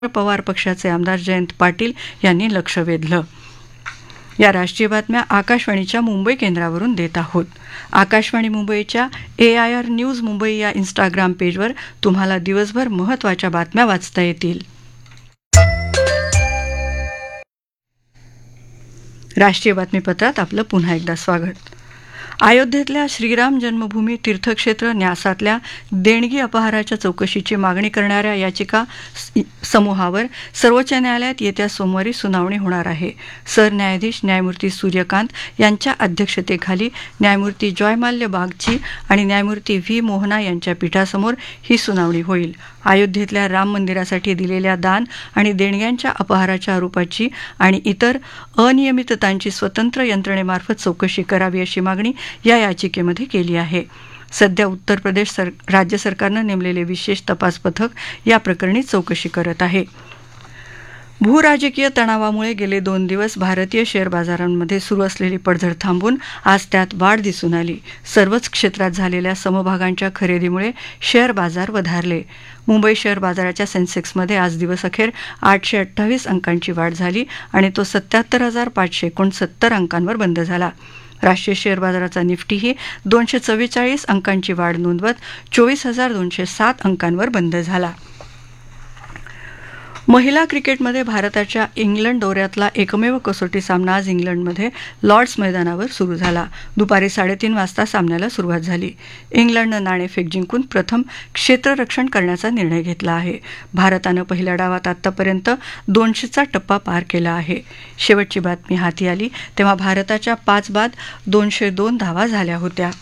पवार पक्षाचे आमदार जयंत पाटील यांनी लक्ष वेधलं. या राष्ट्रीय बातम्या आकाशवाणीच्या मुंबई केंद्रावरून देत आहोत. आकाशवाणी मुंबईच्या AIR न्यूज मुंबई या इंस्टाग्राम पेजवर तुम्हाला दिवसभर महत्त्वाच्या बातम्या वाचता येतील. राष्ट्रीय बातमीपत्रात आपलं पुन्हा एकदा स्वागत. अयोध्येतल्या श्रीराम जन्मभूमी तीर्थक्षेत्र न्यासातल्या देणगी अपहाराच्या चौकशीची मागणी करणाऱ्या याचिका समूहावर सर्वोच्च न्यायालयात येत्या सोमवारी सुनावणी होणार आहे. सरन्यायाधीश न्यायमूर्ती सूर्यकांत यांच्या अध्यक्षतेखाली न्यायमूर्ती जॉयमाल्य बागची आणि न्यायमूर्ती V मोहना यांच्या पीठासमोर ही सुनावणी होईल. अयोध्येतल्या राम मंदिरासाठी दिलेल्या दान आणि देणग्यांच्या अपहाराच्या आरोपाची आणि इतर अनियमिततांची स्वतंत्र यंत्रणेमार्फत चौकशी करावी अशी मागणी या याचिकेमध्ये केली आहे. सध्या उत्तर प्रदेश राज्य सरकारनं नेमलेले विशेष तपास पथक या प्रकरणी चौकशी करत आहे. भूराजकीय तणावामुळे गेले 2 दिवस भारतीय शेअर बाजारांमध्ये सुरू असलेली पडझड थांबून आज त्यात वाढ दिसून आली. सर्वच क्षेत्रात झालेल्या समभागांच्या खरेदीमुळे शेअर बाजार वधारले. मुंबई शेअर बाजाराच्या सेन्सेक्समध्ये आज दिवसअखेर 828 अंकांची वाढ झाली आणि तो 77,569 अंकांवर बंद झाला. राष्ट्रीय शेअर बाजाराचा निफ्टीही 244 अंकांची वाढ नोंदवत 24,207 अंकांवर बंद झाला. महिला क्रिकेटमध्ये भारताच्या इंग्लंड दौऱ्यातला एकमेव कसोटी सामना आज इंग्लंडमध्ये लॉर्ड्स मैदानावर सुरू झाला. दुपारी 3:30 वाजता सामन्याला सुरुवात झाली. इंग्लंडनं नाणेफेक जिंकून प्रथम क्षेत्ररक्षण करण्याचा निर्णय घेतला आहे. भारतानं पहिल्या डावात आतापर्यंत 200चा टप्पा पार केला आहे. शेवटची बातमी हाती आली तेव्हा भारताच्या 5 बाद 202 धावा झाल्या होत्या.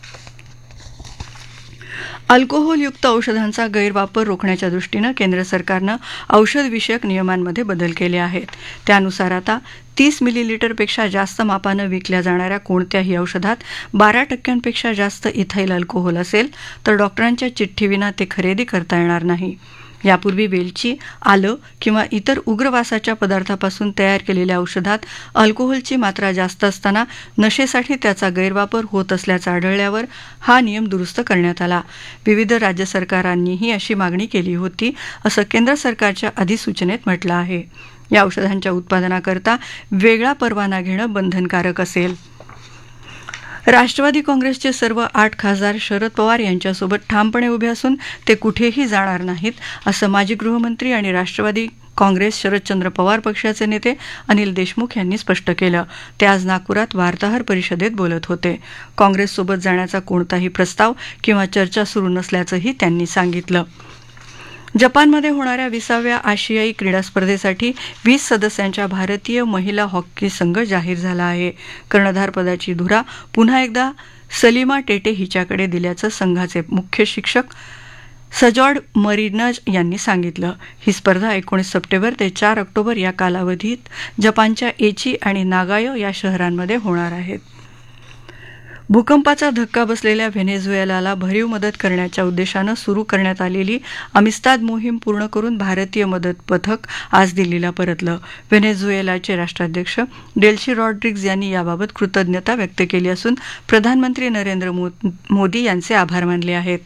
अल्कोहोलयुक्त औषधांचा गैरवापर रोखण्याच्या दृष्टीनं केंद्र सरकारनं औषधविषयक नियमांमध्ये बदल केले आहेत. त्यानुसार आता 30 मिलीलीटरपेक्षा जास्त मापानं विकल्या जाणाऱ्या कोणत्याही औषधात 12% जास्त इथाईल अल्कोहोल असेल तर डॉक्टरांच्या चिठ्ठीविना ते खरेदी करता येणार नाही. यापूर्वी वेलची, आलं किंवा इतर उग्रवासाच्या पदार्थापासून तयार केलेल्या औषधात अल्कोहोलची मात्रा जास्त असताना नशेसाठी त्याचा गैरवापर होत असल्याचं आढळल्यावर हा नियम दुरुस्त करण्यात आला. विविध राज्य सरकारांनीही अशी मागणी केली होती असं केंद्र सरकारच्या अधिसूचनेत म्हटलं आहे. या औषधांच्या उत्पादनाकरता वेगळा परवाना घेणं बंधनकारक असेल. राष्ट्रवादी काँग्रेसचे सर्व 8 खासदार शरद पवार यांच्यासोबत ठामपणे उभे असून ते कुठेही जाणार नाहीत असं माजी गृहमंत्री आणि राष्ट्रवादी काँग्रेस शरदचंद्र पवार पक्षाचे नेते अनिल देशमुख यांनी स्पष्ट केलं. ते आज नागपुरात वार्ताहर परिषदेत बोलत होते. काँग्रेससोबत जाण्याचा कोणताही प्रस्ताव किंवा चर्चा सुरू नसल्याचंही त्यांनी सांगितलं. जपानमध्ये होणाऱ्या 20व्या आशियाई क्रीडा स्पर्धेसाठी 20 सदस्यांच्या भारतीय महिला हॉकी संघ जाहीर झाला आहे. कर्णधारपदाची धुरा पुन्हा एकदा सलीमा टेटे हिच्याकडे दिल्याचं संघाचे मुख्य शिक्षक सजॉड मरिनज यांनी सांगितलं. ही स्पर्धा 19 सप्टेंबर ते 4 ऑक्टोबर या कालावधीत जपानच्या एची आणि नागायो या शहरांमध्ये होणार आहेत. भूकंपाचा धक्का बसलेल्या व्हेनेझुएलाला भरीव मदत करण्याच्या उद्देशानं सुरू करण्यात आलेली अमिस्ताद मोहीम पूर्ण करून भारतीय मदत पथक आज दिल्लीला परतलं. व्हेनेझुएलाचे राष्ट्राध्यक्ष डेल्सी रॉड्रिग्ज यांनी याबाबत कृतज्ञता व्यक्त केली असून प्रधानमंत्री नरेंद्र मोदी यांचे आभार मानले आहेत.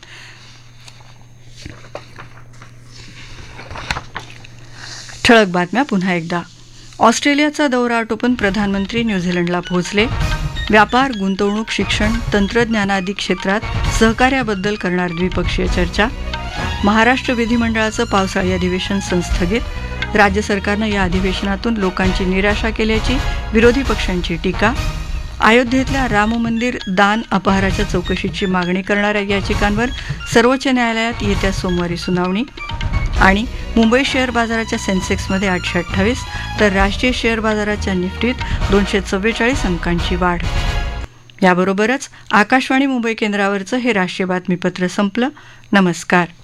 ठळक बातम्या पुन्हा एकदा. ऑस्ट्रेलियाचा दौरा आटोपून प्रधानमंत्री न्यूझीलंडला पोहोचले. व्यापार, गुंतवणूक, शिक्षण, तंत्रज्ञानादी क्षेत्रात सहकार्याबद्दल करणार द्विपक्षीय चर्चा. महाराष्ट्र विधिमंडळाचं पावसाळी अधिवेशन संस्थगित. राज्य सरकारनं या अधिवेशनातून लोकांची निराशा केल्याची विरोधी पक्षांची टीका. अयोध्येतल्या राम मंदिर दान अपहाराच्या चौकशीची मागणी करणाऱ्या याचिकांवर सर्वोच्च न्यायालयात येत्या सोमवारी सुनावणी. आणि मुंबई शेअर बाजाराच्या सेन्सेक्समध्ये 828 तर राष्ट्रीय शेअर बाजाराच्या निफ्टीत 244 अंकांची वाढ. याबरोबरच आकाशवाणी मुंबई केंद्रावरचं हे राष्ट्रीय बातमीपत्र संपलं. नमस्कार.